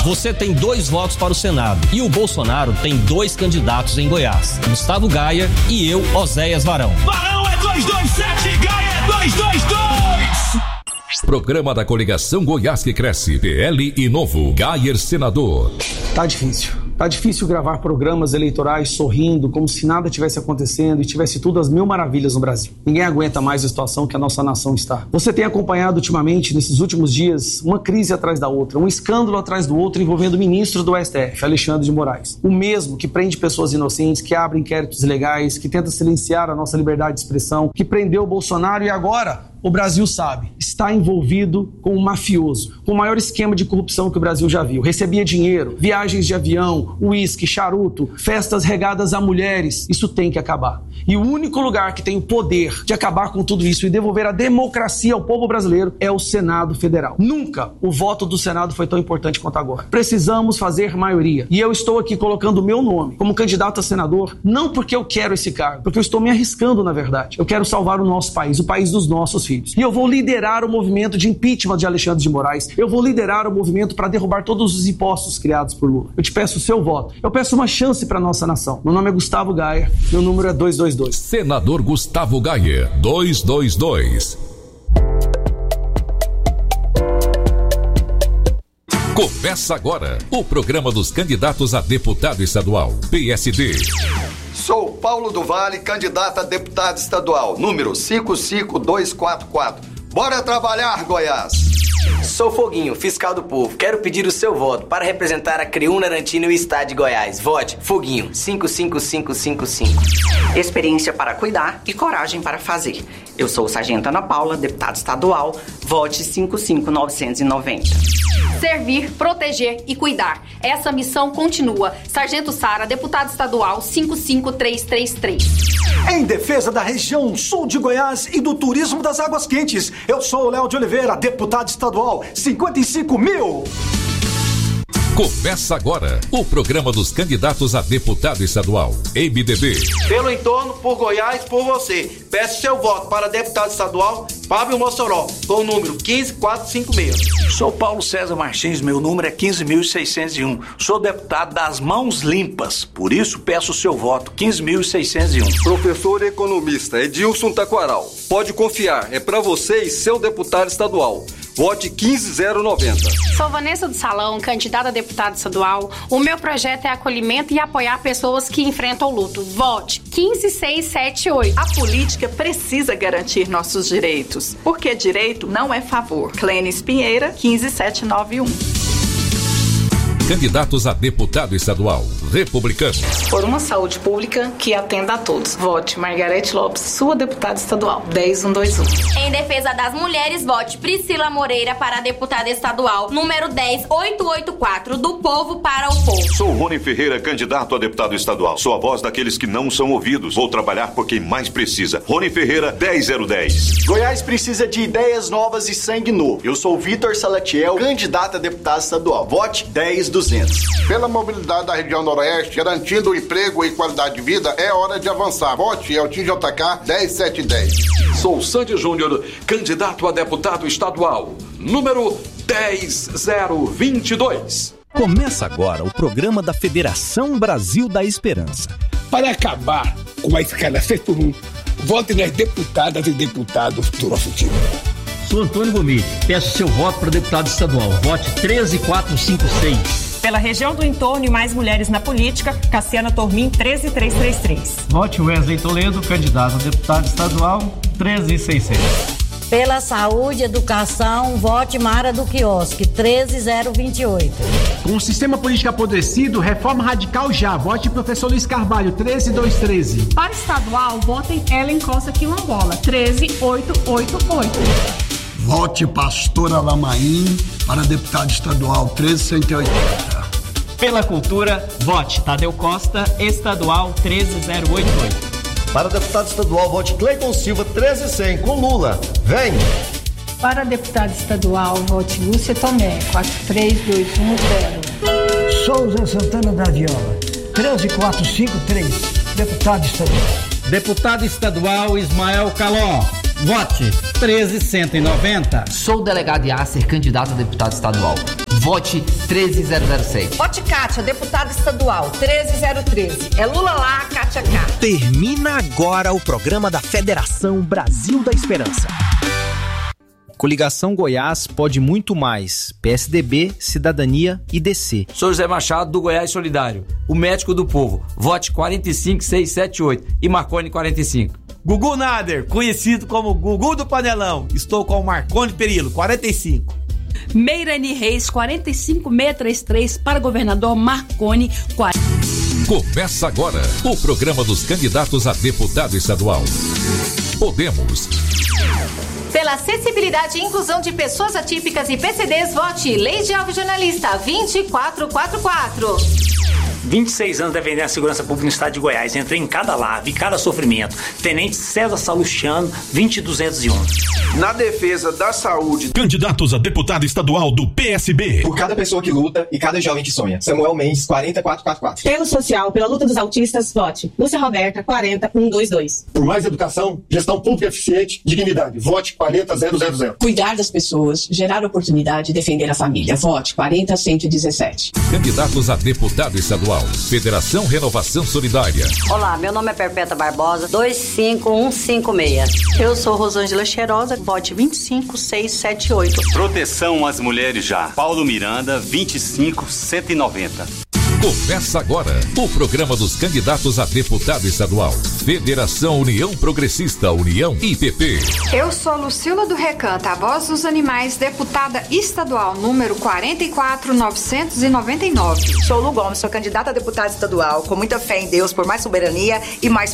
Você tem 2 votos para o Senado e o Bolsonaro tem 2 candidatos em Goiás, Gustavo Gaia e eu, Oséias Varão. Varão é 227, Gaia é 222! Programa da Coligação Goiás que Cresce, PL e Novo, Gayer senador. Tá difícil gravar programas eleitorais sorrindo, como se nada tivesse acontecendo e tivesse tudo às mil maravilhas no Brasil. Ninguém aguenta mais a situação que a nossa nação está. Você tem acompanhado ultimamente, nesses últimos dias, uma crise atrás da outra, um escândalo atrás do outro envolvendo o ministro do STF, Alexandre de Moraes. O mesmo que prende pessoas inocentes, que abre inquéritos ilegais, que tenta silenciar a nossa liberdade de expressão, que prendeu o Bolsonaro e agora... O Brasil sabe, está envolvido com um mafioso, com o maior esquema de corrupção que o Brasil já viu. Recebia dinheiro, viagens de avião, uísque, charuto, festas regadas a mulheres. Isso tem que acabar. E o único lugar que tem o poder de acabar com tudo isso e devolver a democracia ao povo brasileiro é o Senado Federal. Nunca o voto do Senado foi tão importante quanto agora. Precisamos fazer maioria. E eu estou aqui colocando o meu nome como candidato a senador, não porque eu quero esse cargo, porque eu estou me arriscando, na verdade. Eu quero salvar o nosso país, o país dos nossos filhos. E eu vou liderar o movimento de impeachment de Alexandre de Moraes. Eu vou liderar o movimento para derrubar todos os impostos criados por Lula. Eu te peço o seu voto. Eu peço uma chance para a nossa nação. Meu nome é Gustavo Gayer. Meu número é 222. Senador Gustavo Gayer, 222. Começa agora o programa dos candidatos a deputado estadual, PSD. Sou Paulo do Vale, candidato a deputado estadual, número 55244. Bora trabalhar, Goiás! Sou Foguinho, fiscal do povo. Quero pedir o seu voto para representar a CREU Narantina e o estado de Goiás. Vote Foguinho, 55555. Experiência para cuidar e coragem para fazer. Eu sou o Sargento Ana Paula, deputado estadual. Vote 55990. Servir, proteger e cuidar. Essa missão continua. Sargento Sara, deputado estadual, 55333. Em defesa da região sul de Goiás e do turismo das águas quentes, eu sou o Léo de Oliveira, deputado estadual, 55.000. Começa agora o programa dos candidatos a deputado estadual, MDB. Pelo entorno, por Goiás, por você. Peço seu voto para deputado estadual, Fábio Mossoró, com o número 15456. Sou Paulo César Martins, meu número é 15.601. Sou deputado das Mãos Limpas, por isso peço o seu voto, 15.601. Professor economista Edilson Taquaral. Pode confiar, é para você e seu deputado estadual. Vote 15090. Sou Vanessa do Salão, candidata a deputada estadual. O meu projeto é acolhimento e apoiar pessoas que enfrentam o luto. Vote 15678. A política precisa garantir nossos direitos, porque direito não é favor. Clênis Pinheira, 15791. Candidatos a deputado estadual, republicanos. Por uma saúde pública que atenda a todos. Vote Margarete Lopes, sua deputada estadual, 10121. Em defesa das mulheres, vote Priscila Moreira para a deputada estadual, número 10884, do povo para o povo. Sou Rony Ferreira, candidato a deputado estadual. Sou a voz daqueles que não são ouvidos. Vou trabalhar por quem mais precisa. Rony Ferreira, 10010. Goiás precisa de ideias novas e sangue novo. Eu sou Vitor Salatiel, candidato a deputado estadual. Vote 10200. Pela mobilidade da região noroeste, garantindo emprego e qualidade de vida, é hora de avançar. Vote Eltim JK 10710. Sou Sandy Júnior, candidato a deputado estadual, número 10022. Começa agora o programa da Federação Brasil da Esperança. Para acabar com a escala 6x1, vote nas deputadas e deputados do nosso time. Sou Antônio Gomes, peço seu voto para deputado estadual. Vote 13456. Pela região do entorno e mais mulheres na política, Cassiana Tormin, 13333. Vote Wesley Toledo, candidato a deputado estadual, 13600. Pela saúde e educação, vote Mara do Quiosque, 13028. Com o sistema político apodrecido, reforma radical já. Vote professor Luiz Carvalho, 13213. Para estadual, votem Ellen Costa Quilombola, 13888. Vote Pastora Lamaim para deputado estadual, 13180. Pela cultura, vote Tadeu Costa, estadual, 13088. Para deputado estadual, vote Cleiton Silva, 13100, com Lula. Vem! Para deputado estadual, vote Lúcia Tomé, 43210. Souza Santana da Viola, 13453, deputado estadual. Deputado estadual Ismael Calon, vote 13190. Sou o delegado Yasser, candidato a deputado estadual. Vote 13007. Vote Kátia, deputada estadual, 13013. É Lula lá, Kátia cá. Termina agora o programa da Federação Brasil da Esperança. Coligação Goiás pode muito mais. PSDB, Cidadania e DC. Sou José Machado, do Goiás Solidário, o médico do povo. Vote 45678 e Marconi 45. Gugu Nader, conhecido como Gugu do Panelão. Estou com o Marconi Perillo, 45. Meirani Reis, 45633 para governador Marconi 40. Começa agora o programa dos candidatos a deputado estadual. Podemos. Pela acessibilidade e inclusão de pessoas atípicas e PCDs, vote Leide Alves Jornalista 2444. 26 anos defendendo a segurança pública no estado de Goiás. Entrei em cada lar, vi cada sofrimento. Tenente César Salustiano, 20201. Na defesa da saúde. Candidatos a deputado estadual do PSB. Por cada pessoa que luta e cada jovem que sonha. Samuel Mendes, 40444. Pelo social, pela luta dos autistas, vote Lúcia Roberta, 40122. Por mais educação, gestão pública eficiente, dignidade. Vote 40000. Cuidar das pessoas, gerar oportunidade e defender a família. Vote 40117. Candidatos a deputado estadual. Federação Renovação Solidária. Olá, meu nome é Perpétua Barbosa, 25156. Eu sou Rosângela Cheirosa, vote 25678. Proteção às mulheres já. Paulo Miranda, 25190. Começa agora o programa dos candidatos a deputado estadual. Federação União Progressista, União IPP. Eu sou Lucila do Recanto, a voz dos animais, deputada estadual, número 44999. Sou Lu Gomes, sou candidata a deputada estadual, com muita fé em Deus por mais soberania e mais